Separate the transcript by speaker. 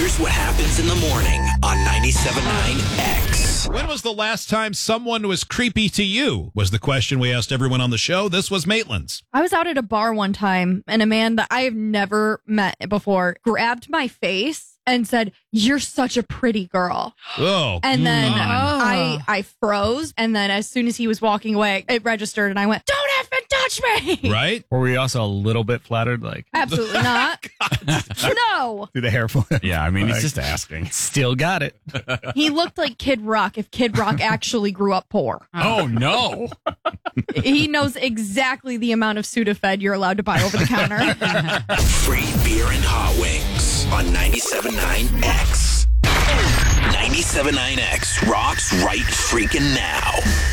Speaker 1: Here's what happens in the morning on 97.9 X.
Speaker 2: When was the last time someone was creepy to you? Was the question we asked everyone on the show. This was Maitland's.
Speaker 3: I was out at a bar one time and a man that I have never met before grabbed my face and said, "You're such a pretty girl."
Speaker 2: Oh,
Speaker 3: And then I froze. And then as soon as he was walking away, it registered and I went, "Don't effing touch me."
Speaker 2: right?
Speaker 4: Were we also a little bit flattered? Like,
Speaker 3: Absolutely not. No.
Speaker 4: through the hair flip?
Speaker 5: Yeah, I mean, he's just asking.
Speaker 4: Still got it.
Speaker 3: He looked like Kid Rock if Kid Rock actually grew up poor.
Speaker 5: Oh, no.
Speaker 3: He knows exactly the amount of Sudafed you're allowed to buy over the counter.
Speaker 1: Free beer and hot wings on 97.9 X. 97.9 X rocks right freaking now.